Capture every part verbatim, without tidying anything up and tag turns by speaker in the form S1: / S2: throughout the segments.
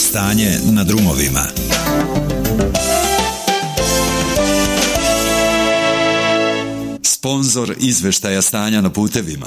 S1: Stanje na drumovima. Sponzor izveštaja stanja na putevima.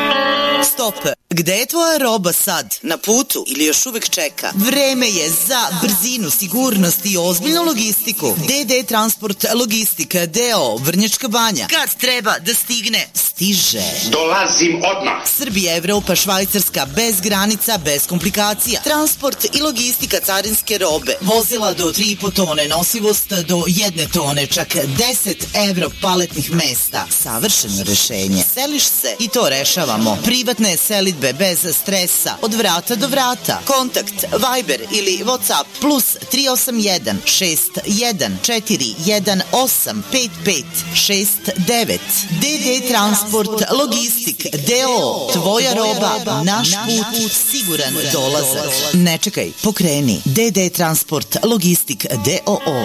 S2: Stop! Gde je tvoja roba sad? Na putu ili još uvek čeka? Vreme je za brzinu, sigurnost i ozbiljnu logistiku. D D Transport Logistika D O Vrnjačka Banja. Kad treba da stigne, stiže.
S3: Dolazim odmah.
S2: Srbija, Evropa, Švajcarska, bez granica, bez komplikacija. Transport i logistika carinske robe. Vozila do tri i po tone, nosivost do jedne tone, čak deset evro paletnih mesta. Savršeno rešenje. Seliš se i to rešavamo. Privatne selidbe bez stresa, od vrata do vrata. Kontakt Viber ili WhatsApp plus tri osam jedan šest jedan četiri jedan osam pet pet šest devet. D D Transport Logistik D O. Tvoja roba, naš put, siguran dolazak. Ne čekaj, pokreni. D D Transport Logistik D O O.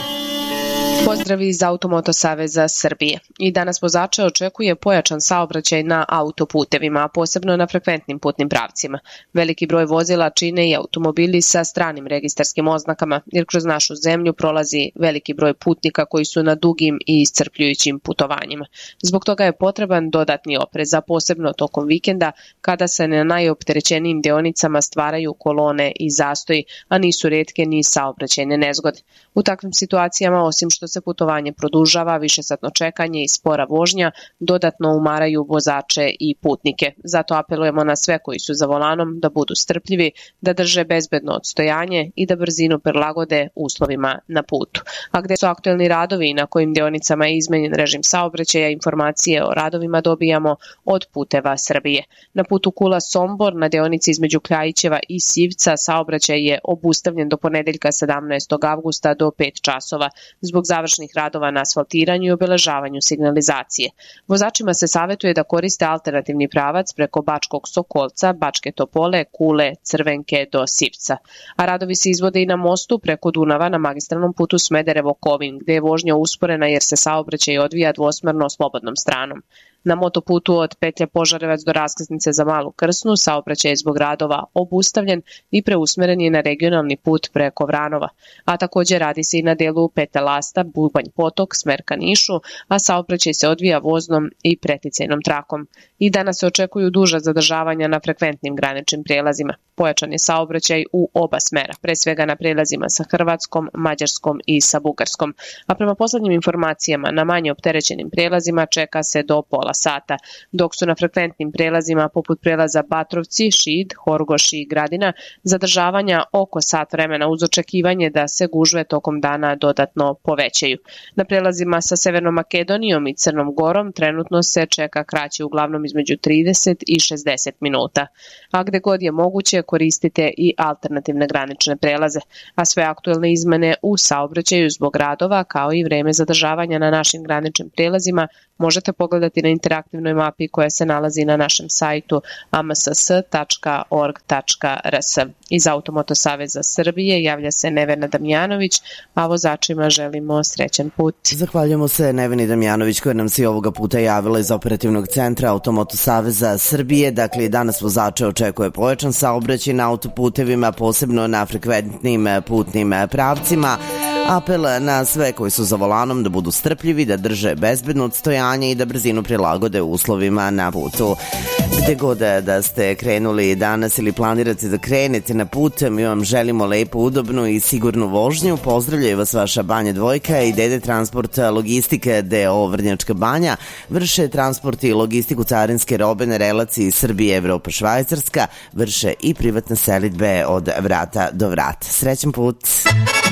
S4: Pozdrav iz Automoto Saveza Srbije. I danas vozače očekuje pojačan saobraćaj na autoputevima, a posebno na frekventnim putnim pravcima. Veliki broj vozila čine i automobili sa stranim registarskim oznakama, jer kroz našu zemlju prolazi veliki broj putnika koji su na dugim i iscrpljujućim putovanjima. Zbog toga je potreban dodatni oprez, a posebno tokom vikenda, kada se na najopterećenijim deonicama stvaraju kolone i zastoji, a nisu retke ni saobraćajne nezgode. U takvim situacijama, osim što se putovanje produžava, višesatno čekanje i spora vožnja dodatno umaraju vozače i putnike. Zato apelujemo na sve koji su za volanom da budu strpljivi, da drže bezbedno odstojanje i da brzinu prilagode uslovima na putu. A gde su aktuelni radovi i na kojim deonicama je izmenjen režim saobraćaja, informacije o radovima dobijamo od Puteva Srbije. Na putu Kula-Sombor, na deonici između Kljajićeva i Sivca, saobraćaj je obustavljen do ponedeljka sedamnaestog avgusta do pet časova zbog završnih radova na asfaltiranju i obeležavanju signalizacije. Vozačima se savetuje da koriste alternativni pravac preko Bačkog Sokolca, Bačke Topole, Kule, Crvenke do Sivca. A radovi se izvode i na mostu preko Dunava na magistralnom putu Smederevo-Kovin, gde je vožnja usporena jer se saobraćaj odvija dvosmerno slobodnom stranom. Na motoputu od petlje Požarevac do raskrsnice za Malu Krsnu saobraćaj je zbog radova obustavljen i preusmeren je na regionalni put preko Vranova. A također radi se i na delu Pete Lasta, Bubanj Potok, smer ka Nišu, a saobraćaj se odvija voznom i preticajnom trakom. I danas se očekuju duža zadržavanja na frekventnim graničnim prijelazima. Pojačan je saobraćaj u oba smera, pre svega na prijelazima sa Hrvatskom, Mađarskom i sa Bugarskom. A prema poslednjim informacijama, na manje opterećenim prijelazima čeka se do pola sata, dok su na frekventnim prelazima poput prelaza Batrovci, Šid, Horgoš i Gradina zadržavanja oko sat vremena uz očekivanje da se gužve tokom dana dodatno povećaju. Na prelazima sa Severnom Makedonijom i Crnom Gorom trenutno se čeka kraće uglavnom između trideset i šezdeset minuta. A gde god je moguće koristite i alternativne granične prelaze, a sve aktuelne izmene u saobraćaju zbog radova kao i vreme zadržavanja na našim graničnim prelazima možete pogledati na interaktivnoj mapi koja se nalazi na našem sajtu a m s s tačka org tačka r s. Iz Automoto Saveza Srbije javlja se Nevena Damjanović, a vozačima želimo srećan put.
S5: Zahvaljujemo se Neveni Damjanović koja nam se i ovoga puta javila iz operativnog centra Automoto Saveza Srbije. Dakle, danas vozače očekuje pojačan saobraćaj na autoputevima, posebno na frekventnim putnim pravcima. Apel na sve koji su za volanom da budu strpljivi, da drže bezbedno odstojanje i da brzinu prilagode uslovima na putu. Gde god da ste krenuli danas ili planirate da krenete na put, mi vam želimo lepu, udobnu i sigurnu vožnju. Pozdravljaju vas vaša Banja Dvojka i D D Transport Logistika D O Vrnjačka Banja. Vrše transport i logistiku carinske robe na relaciji Srbije, Evropa, Švajcarska. Vrše i privatne selidbe od vrata do vrata. Srećan put!